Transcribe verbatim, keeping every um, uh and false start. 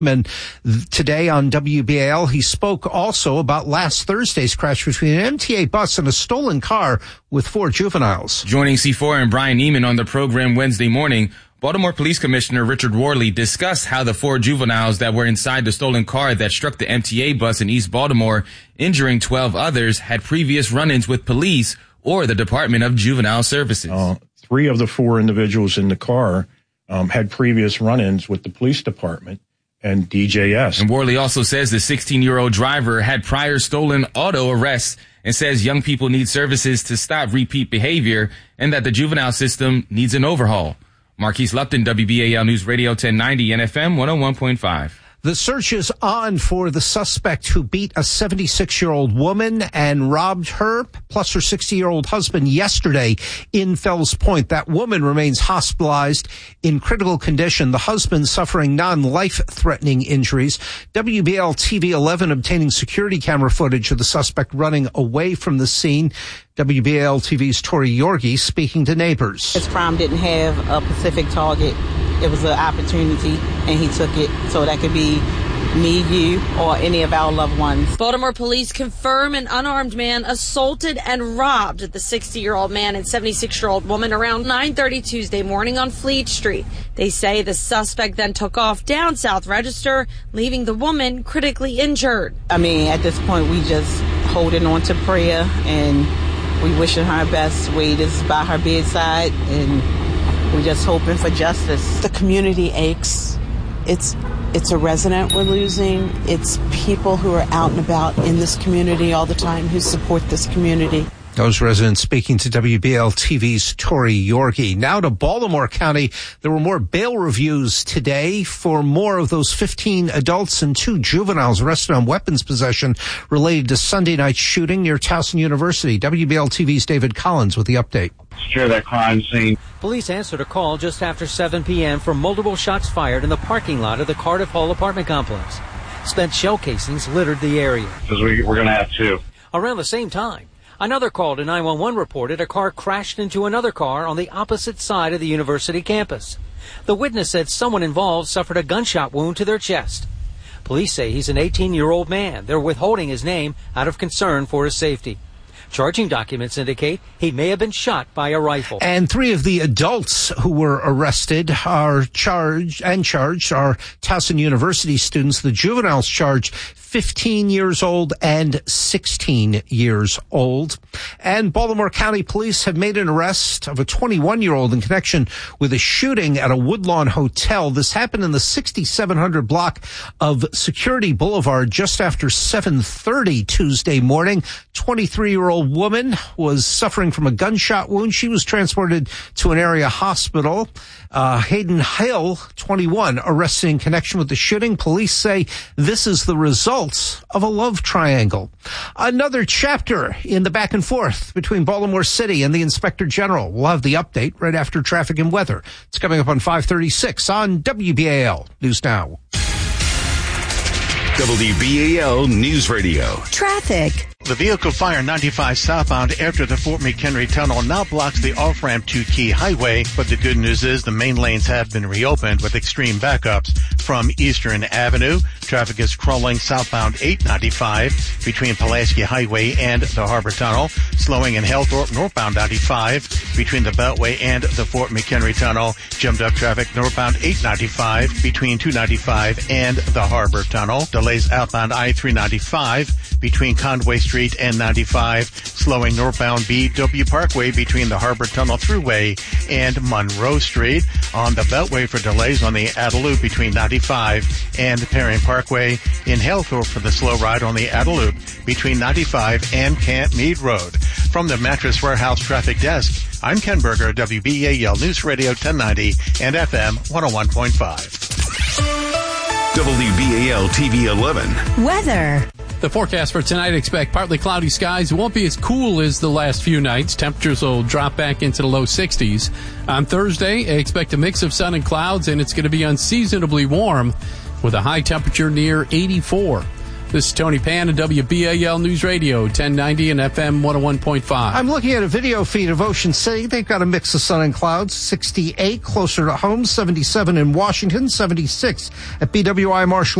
And today on W B A L, he spoke also about last Thursday's crash between an M T A bus and a stolen car with four juveniles. Joining C four and Brian Neiman on the program Wednesday morning, Baltimore Police Commissioner Richard Worley discussed how the four juveniles that were inside the stolen car that struck the M T A bus in East Baltimore, injuring twelve others, had previous run-ins with police or the Department of Juvenile Services. Uh, three of the four individuals in the car um, had previous run-ins with the police department and D J S. And Worley also says the sixteen-year-old driver had prior stolen auto arrests and says young people need services to stop repeat behavior and that the juvenile system needs an overhaul. Marquise Lupton, W B A L News Radio ten ninety and F M one oh one point five. The search is on for the suspect who beat a seventy-six-year-old woman and robbed her, plus her sixty-year-old husband yesterday in Fells Point. That woman remains hospitalized in critical condition. The husband suffering non-life-threatening injuries. W B L T V eleven obtaining security camera footage of the suspect running away from the scene. W B A L T V's Tori Yorgi speaking to neighbors. His crime didn't have a specific target. It was an opportunity, and he took it, so that could be me, you, or any of our loved ones. Baltimore police confirm an unarmed man assaulted and robbed the sixty-year-old man and seventy-six-year-old woman around nine thirty Tuesday morning on Fleet Street. They say the suspect then took off down South Register, leaving the woman critically injured. I mean, at this point, we just holding on to prayer, and we wishing her best. Wade is by her bedside, and we're just hoping for justice. The community aches. It's it's a resident we're losing. It's people who are out and about in this community all the time who support this community. Those residents speaking to W B L T V's Tori Yorgi. Now to Baltimore County. There were more bail reviews today for more of those fifteen adults and two juveniles arrested on weapons possession related to Sunday night's shooting near Towson University. W B L T V's David Collins with the update. Secure that crime scene. Police answered a call just after seven p.m. for multiple shots fired in the parking lot of the Cardiff Hall apartment complex. Spent shell casings littered the area. Because we, we're going to have two. Around the same time, another call to nine one one reported a car crashed into another car on the opposite side of the university campus. The witness said someone involved suffered a gunshot wound to their chest. Police say he's an eighteen-year-old man. They're withholding his name out of concern for his safety. Charging documents indicate he may have been shot by a rifle. And three of the adults who were arrested are charged and charged are Towson University students. The juveniles charged fifteen years old and sixteen years old. And Baltimore County Police have made an arrest of a twenty-one-year-old in connection with a shooting at a Woodlawn hotel. This happened in the sixty-seven hundred block of Security Boulevard just after seven thirty Tuesday morning. twenty-three-year-old woman was suffering from a gunshot wound. She was transported to an area hospital. Uh, Hayden Hill, twenty-one, arrested in connection with the shooting. Police say this is the result of a love triangle. Another chapter in the back and forth between Baltimore City and the Inspector General. We'll have the update right after traffic and weather. It's coming up on five thirty-six on W B A L News Now. W B A L News Radio. Traffic. The vehicle fire ninety-five southbound after the Fort McHenry Tunnel now blocks the off-ramp to Key Highway, but the good news is the main lanes have been reopened with extreme backups from Eastern Avenue. Traffic is crawling southbound eight ninety-five between Pulaski Highway and the Harbor Tunnel, slowing in Hellthorpe northbound ninety-five between the Beltway and the Fort McHenry Tunnel. Jammed up traffic northbound eight ninety-five between two ninety-five and the Harbor Tunnel. Delays outbound I three ninety-five between Conway Street and ninety-five, slowing northbound B W Parkway between the Harbor Tunnel Thruway and Monroe Street. On the Beltway for delays on the Adeloop between ninety-five and Perrin Parkway. In Hellthorpe for the slow ride on the Adeloop between ninety-five and Camp Meade Road. From the Mattress Warehouse Traffic Desk, I'm Ken Berger, W B A L News Radio ten ninety and F M one oh one point five. W B A L T V eleven. Weather. The forecast for tonight, expect partly cloudy skies. It won't be as cool as the last few nights. Temperatures will drop back into the low sixties. On Thursday, expect a mix of sun and clouds, and it's going to be unseasonably warm with a high temperature near eighty-four. This is Tony Pan at W B A L News Radio, ten ninety and F M one oh one point five. I'm looking at a video feed of Ocean City. They've got a mix of sun and clouds. sixty-eight closer to home, seventy-seven in Washington, seventy-six at B W I Marshall